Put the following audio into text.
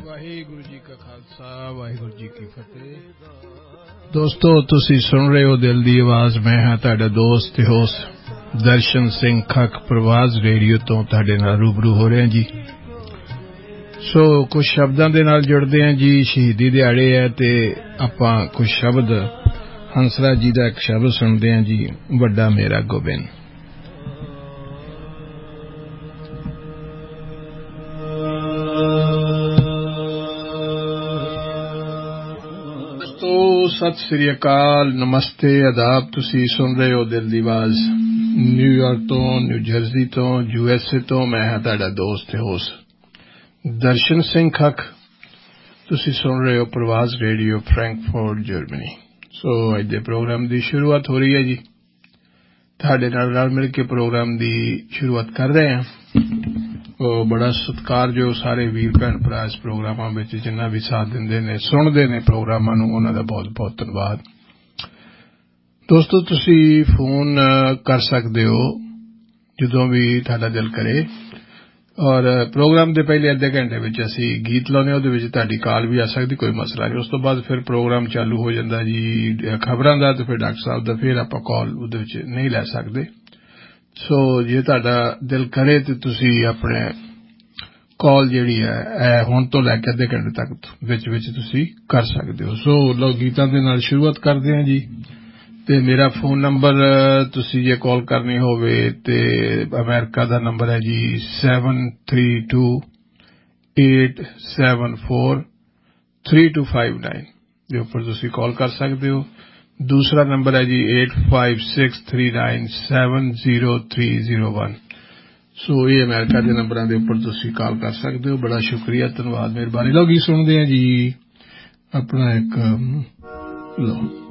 ਵਾਹਿਗੁਰੂ ਜੀ ਕਾ ਖਾਲਸਾ ਵਾਹਿਗੁਰੂ ਜੀ ਕੀ ਫਤਿਹ। ਦੋਸਤੋ, ਤੁਸੀਂ ਸੁਣ ਰਹੇ ਹੋ ਦਿਲ ਦੀ ਆਵਾਜ਼। ਮੈਂ ਹਾਂ ਤੁਹਾਡਾ ਦੋਸਤ ਤੇ ਹੋਸਟ ਦਰਸ਼ਨ ਸਿੰਘ ਖੱਖ ਪ੍ਰਵਾਜ਼ ਰੇਡੀਓ ਤੋਂ ਤੁਹਾਡੇ ਨਾਲ ਰੂਬਰੂ ਹੋ ਰਿਹਾ ਜੀ। ਸੋ ਕੁਝ ਸ਼ਬਦਾਂ ਦੇ ਨਾਲ ਜੁੜਦੇ ਹਾਂ ਜੀ। ਸ਼ਹੀਦੀ ਦਿਹਾੜੇ ਹੈ ਤੇ ਆਪਾਂ ਕੁਝ ਸ਼ਬਦ ਹੰਸਰਾਜ ਜੀ ਦਾ ਇੱਕ ਸ਼ਬਦ ਸੁਣਦੇ ਹਾਂ ਜੀ, ਵੱਡਾ ਮੇਰਾ ਗੋਬਿੰਦ। ਸਤਿ ਸ੍ਰੀ ਅਕਾਲ, ਨਮਸਤੇ, ਆਦਾਬ। ਤੁਸੀਂ ਸੁਣ ਰਹੇ ਹੋ ਦਿਲ ਦੀ ਆਵਾਜ਼ ਨਿਊਯਾਰਕ ਤੋਂ, ਨਿਊ ਜਰਸੀ ਤੋਂ, USA ਤੋਂ। ਮੈਂ ਹਾਂ ਤੁਹਾਡਾ ਦੋਸਤ ਤੇ ਹੋਸਟ ਦਰਸ਼ਨ ਸਿੰਘ ਖੱਖ। ਤੁਸੀਂ ਸੁਣ ਰਹੇ ਹੋ ਪ੍ਰਵਾਜ਼ ਰੇਡੀਓ, ਫਰੈਂਕਫਰਟ, ਜਰਮਨੀ। ਸੋ ਅੱਜ ਦੇ ਪ੍ਰੋਗਰਾਮ ਦੀ ਸ਼ੁਰੂਆਤ ਹੋ ਰਹੀ ਹੈ ਜੀ। ਤੁਹਾਡੇ ਨਾਲ ਰਲ ਮਿਲ ਕੇ ਪ੍ਰੋਗਰਾਮ ਦੀ ਸ਼ੁਰੂਆਤ ਕਰ ਰਹੇ ਹਾਂ। ਉਹ ਬੜਾ ਸਤਿਕਾਰਯੋਗ ਸਾਰੇ ਵੀਰ ਭੈਣ ਭਰਾ ਇਸ ਪ੍ਰੋਗਰਾਮਾਂ ਵਿੱਚ ਜਿੰਨਾ ਵੀ ਸਾਥ ਦਿੰਦੇ ਨੇ, ਸੁਣਦੇ ਨੇ ਪ੍ਰੋਗਰਾਮਾਂ ਨੂੰ, ਉਹਨਾਂ ਦਾ ਬਹੁਤ ਬਹੁਤ ਧੰਨਵਾਦ। ਦੋਸਤੋ, ਤੁਸੀਂ ਫੋਨ ਕਰ ਸਕਦੇ ਹੋ ਜਦੋਂ ਵੀ ਤੁਹਾਡਾ ਦਿਲ ਕਰੇ, ਔਰ ਪ੍ਰੋਗਰਾਮ ਦੇ ਪਹਿਲੇ ਅੱਧੇ ਘੰਟੇ ਵਿੱਚ ਅਸੀਂ ਗੀਤ ਲਾਉਂਦੇ ਹਾਂ, ਉਹਦੇ ਵਿੱਚ ਤੁਹਾਡੀ ਕਾਲ ਵੀ ਆ ਸਕਦੀ, ਕੋਈ ਮਸਲਾ ਨਹੀਂ। ਉਸ ਤੋਂ ਬਾਅਦ ਫਿਰ ਪ੍ਰੋਗਰਾਮ ਚਾਲੂ ਹੋ ਜਾਂਦਾ ਜੀ ਖਬਰਾਂ ਦਾ, ਤੇ ਫਿਰ ਡਾਕਟਰ ਸਾਹਿਬ ਦਾ, ਫਿਰ ਆਪਾਂ ਕਾਲ ਉਹਦੇ ਵਿੱਚ ਨਹੀਂ ਲੈ ਸਕਦੇ। ਸੋ ਜੇ ਤੁਹਾਡਾ ਦਿਲ ਕਰੇ ਤੇ ਤੁਸੀਂ ਆਪਣੇ ਕਾਲ ਜਿਹੜੀ ਹੈ ਹੁਣ ਤੋਂ ਲੈ ਕੇ ਅੱਧੇ ਘੰਟੇ ਤੱਕ ਵਿੱਚ ਵਿੱਚ ਤੁਸੀਂ ਕਰ ਸਕਦੇ ਹੋ। ਸੋ ਲਓ ਗੀਤਾਂ ਦੇ ਨਾਲ ਸ਼ੁਰੂਆਤ ਕਰਦੇ ਹਾਂ ਜੀ। ਤੇ ਮੇਰਾ ਫੋਨ ਨੰਬਰ, ਤੁਸੀਂ ਜੇ ਕਾਲ ਕਰਨੀ ਹੋਵੇ ਤੇ ਅਮਰੀਕਾ ਦਾ ਨੰਬਰ ਹੈ ਜੀ 7328743259 ਦੇ ਉੱਪਰ ਤੁਸੀਂ ਕਾਲ ਕਰ ਸਕਦੇ ਹੋ। ਦੂਸਰਾ ਨੰਬਰ ਹੈ ਜੀ 8563970301। ਸੋ ਇਹ ਅਮਰੀਕਾ ਦੇ ਨੰਬਰਾਂ ਦੇ ਉੱਪਰ ਤੁਸੀਂ ਕਾਲ ਕਰ ਸਕਦੇ ਹੋ। ਬੜਾ ਸ਼ੁਕਰੀਆ, ਧੰਨਵਾਦ, ਮਿਹਰਬਾਨੀ। ਲਓ ਗੀਤ ਸੁਣਦੇ ਹਾਂ ਜੀ। ਆਪਣਾ ਇੱਕ ਲਓ